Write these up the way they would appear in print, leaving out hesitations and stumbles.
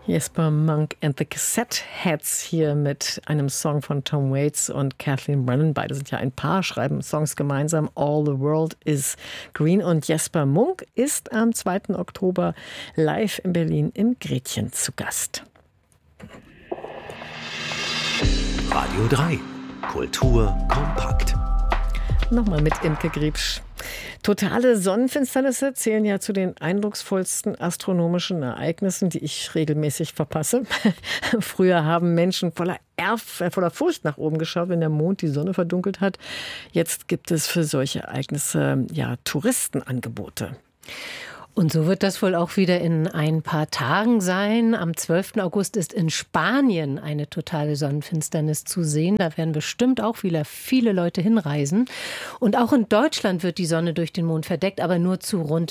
Jesper Monk and the Cassette Heads hier mit einem Song von Tom Waits und Kathleen Brennan. Beide sind ja ein Paar, schreiben Songs gemeinsam. All the World is Green. Und Jesper Monk ist am 2. Oktober live in Berlin im Gretchen zu Gast. Radio 3. Kultur kompakt. Nochmal mit Imke Griebsch. Totale Sonnenfinsternisse zählen ja zu den eindrucksvollsten astronomischen Ereignissen, die ich regelmäßig verpasse. Früher haben Menschen voller Furcht nach oben geschaut, wenn der Mond die Sonne verdunkelt hat. Jetzt gibt es für solche Ereignisse ja Touristenangebote. Und so wird das wohl auch wieder in ein paar Tagen sein. Am 12. August ist in Spanien eine totale Sonnenfinsternis zu sehen. Da werden bestimmt auch wieder viele Leute hinreisen. Und auch in Deutschland wird die Sonne durch den Mond verdeckt, aber nur zu rund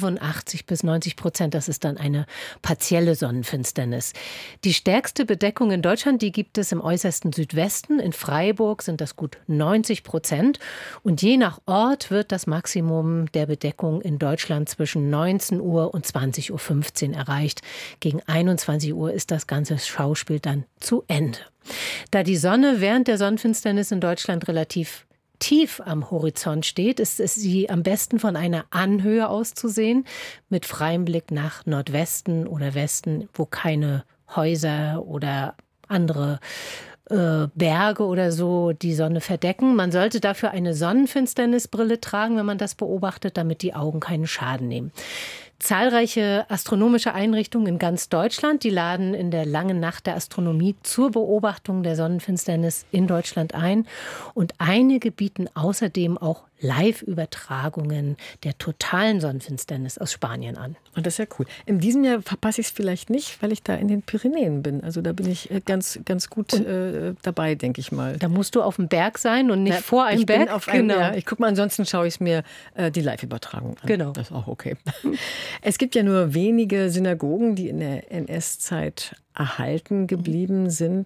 85-90%. Das ist dann eine partielle Sonnenfinsternis. Die stärkste Bedeckung in Deutschland, die gibt es im äußersten Südwesten. In Freiburg sind das gut 90%. Und je nach Ort wird das Maximum der Bedeckung in Deutschland zwischen 19 Uhr und 20.15 Uhr erreicht. Gegen 21 Uhr ist das ganze Schauspiel dann zu Ende. Da die Sonne während der Sonnenfinsternis in Deutschland relativ tief am Horizont steht, ist es sie am besten von einer Anhöhe aus zu sehen, mit freiem Blick nach Nordwesten oder Westen, wo keine Häuser oder andere Berge oder so die Sonne verdecken. Man sollte dafür eine Sonnenfinsternisbrille tragen, wenn man das beobachtet, damit die Augen keinen Schaden nehmen. Zahlreiche astronomische Einrichtungen in ganz Deutschland, die laden in der langen Nacht der Astronomie zur Beobachtung der Sonnenfinsternis in Deutschland ein. Und einige bieten außerdem auch Live-Übertragungen der totalen Sonnenfinsternis aus Spanien an. Und das ist ja cool. In diesem Jahr verpasse ich es vielleicht nicht, weil ich da in den Pyrenäen bin. Also da bin ich ganz gut dabei, denke ich mal. Da musst du auf dem Berg sein und nicht vor einem Berg. Ja, ich gucke mal, ansonsten schaue ich mir die Live-Übertragung an. Genau. Das ist auch okay. Es gibt ja nur wenige Synagogen, die in der NS-Zeit erhalten geblieben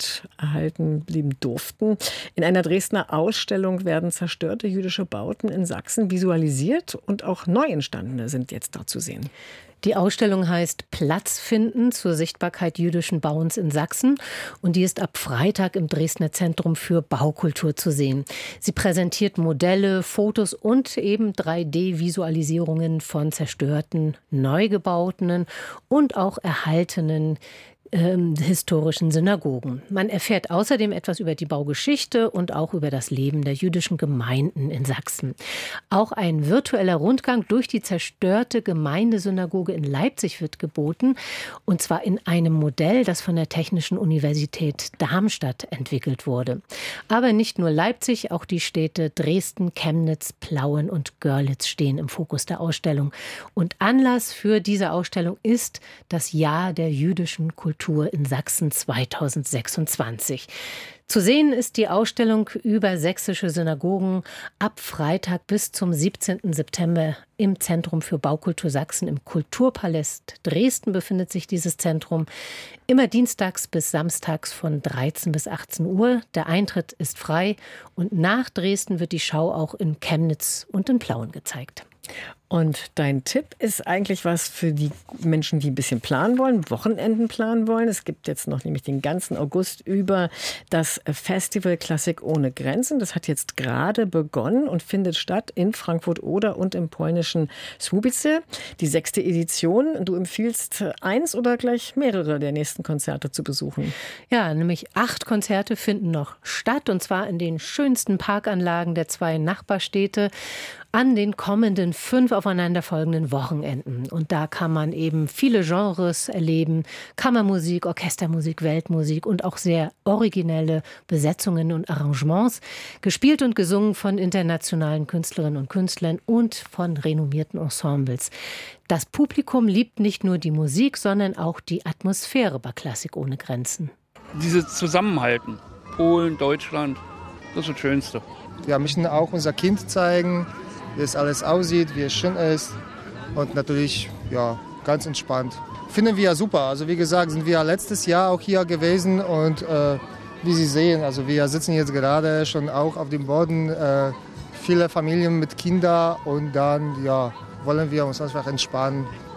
durften. In einer Dresdner Ausstellung werden zerstörte jüdische Bauten in Sachsen visualisiert und auch neu entstandene sind jetzt da zu sehen. Die Ausstellung heißt Platz finden zur Sichtbarkeit jüdischen Bauens in Sachsen und die ist ab Freitag im Dresdner Zentrum für Baukultur zu sehen. Sie präsentiert Modelle, Fotos und eben 3D-Visualisierungen von zerstörten, neu gebauten und auch erhaltenen historischen Synagogen. Man erfährt außerdem etwas über die Baugeschichte und auch über das Leben der jüdischen Gemeinden in Sachsen. Auch ein virtueller Rundgang durch die zerstörte Gemeindesynagoge in Leipzig wird geboten, und zwar in einem Modell, das von der Technischen Universität Darmstadt entwickelt wurde. Aber nicht nur Leipzig, auch die Städte Dresden, Chemnitz, Plauen und Görlitz stehen im Fokus der Ausstellung. Und Anlass für diese Ausstellung ist das Jahr der jüdischen Kultur in Sachsen 2026. Zu sehen ist die Ausstellung über sächsische Synagogen ab Freitag bis zum 17. September im Zentrum für Baukultur Sachsen. Im Kulturpalast Dresden befindet sich dieses Zentrum. Immer dienstags bis samstags von 13 bis 18 Uhr. Der Eintritt ist frei und nach Dresden wird die Schau auch in Chemnitz und in Plauen gezeigt. Und dein Tipp ist eigentlich was für die Menschen, die ein bisschen planen wollen, Wochenenden planen wollen. Es gibt jetzt noch nämlich den ganzen August über das Festival Klassik ohne Grenzen. Das hat jetzt gerade begonnen und findet statt in Frankfurt-Oder und im polnischen Słubice. Die 6. Edition. Du empfiehlst eins oder gleich mehrere der nächsten Konzerte zu besuchen? Ja, nämlich 8 Konzerte finden noch statt, und zwar in den schönsten Parkanlagen der 2 Nachbarstädte an den kommenden 5 aufeinanderfolgenden Wochenenden. Und da kann man eben viele Genres erleben. Kammermusik, Orchestermusik, Weltmusik und auch sehr originelle Besetzungen und Arrangements. Gespielt und gesungen von internationalen Künstlerinnen und Künstlern und von renommierten Ensembles. Das Publikum liebt nicht nur die Musik, sondern auch die Atmosphäre bei Klassik ohne Grenzen. Dieses Zusammenhalten. Polen, Deutschland, das ist das Schönste. Wir möchten auch unser Kind zeigen, wie es alles aussieht, wie es schön ist und natürlich ja, ganz entspannt. Finden wir ja super. Also wie gesagt, sind wir letztes Jahr auch hier gewesen und wie Sie sehen, also wir sitzen jetzt gerade schon auch auf dem Boden, viele Familien mit Kindern und dann ja, wollen wir uns einfach entspannen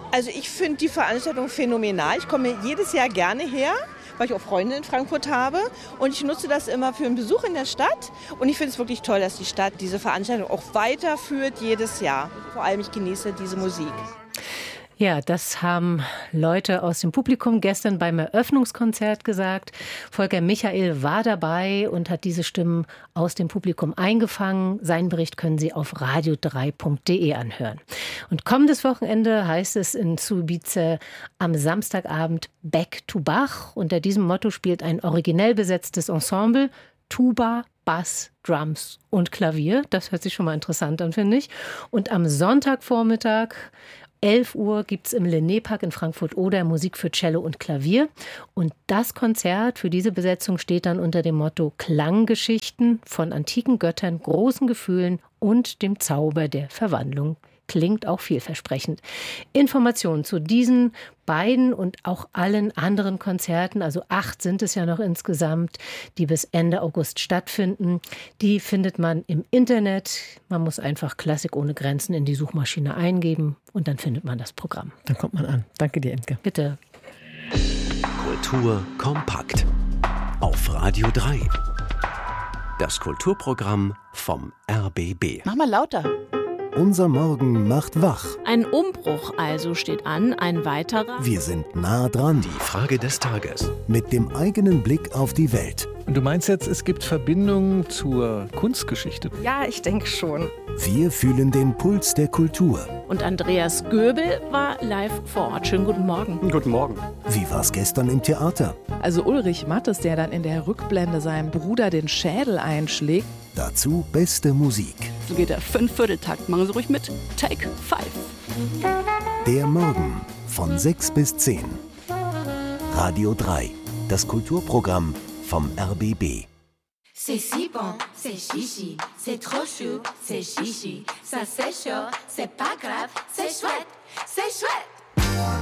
Also ich finde die Veranstaltung phänomenal. Ich komme jedes Jahr gerne her, weil ich auch Freunde in Frankfurt habe. Und ich nutze das immer für einen Besuch in der Stadt. Und ich finde es wirklich toll, dass die Stadt diese Veranstaltung auch weiterführt jedes Jahr. Vor allem, ich genieße diese Musik. Ja, das haben Leute aus dem Publikum gestern beim Eröffnungskonzert gesagt. Volker Michael war dabei und hat diese Stimmen aus dem Publikum eingefangen. Seinen Bericht können Sie auf radio3.de anhören. Und kommendes Wochenende heißt es in Subice am Samstagabend Back to Bach. Unter diesem Motto spielt ein originell besetztes Ensemble Tuba, Bass, Drums und Klavier. Das hört sich schon mal interessant an, finde ich. Und am Sonntagvormittag 11 Uhr gibt es im Linné-Park in Frankfurt-Oder Musik für Cello und Klavier. Und das Konzert für diese Besetzung steht dann unter dem Motto Klanggeschichten von antiken Göttern, großen Gefühlen und dem Zauber der Verwandlung. Klingt auch vielversprechend. Informationen zu diesen beiden und auch allen anderen Konzerten, also 8 sind es ja noch insgesamt, die bis Ende August stattfinden, die findet man im Internet. Man muss einfach Klassik ohne Grenzen in die Suchmaschine eingeben und dann findet man das Programm. Dann kommt man an. Danke dir, Imke. Bitte. Kultur kompakt. Auf Radio 3. Das Kulturprogramm vom RBB. Mach mal lauter. Unser Morgen macht wach. Ein Umbruch also steht an, ein weiterer. Wir sind nah dran. Die Frage des Tages. Mit dem eigenen Blick auf die Welt. Und du meinst jetzt, es gibt Verbindungen zur Kunstgeschichte? Ja, ich denke schon. Wir fühlen den Puls der Kultur. Und Andreas Göbel war live vor Ort. Schönen guten Morgen. Guten Morgen. Wie war's gestern im Theater? Also Ulrich Mattes, der dann in der Rückblende seinem Bruder den Schädel einschlägt. Dazu beste Musik. So geht der 5/4-Takt. Machen Sie ruhig mit. Take 5. Der Morgen von 6 bis 10. Radio 3. Das Kulturprogramm vom RBB. C'est si bon, c'est chichi, c'est trop chou, c'est chichi, ça c'est chaud, c'est pas grave, c'est chouette,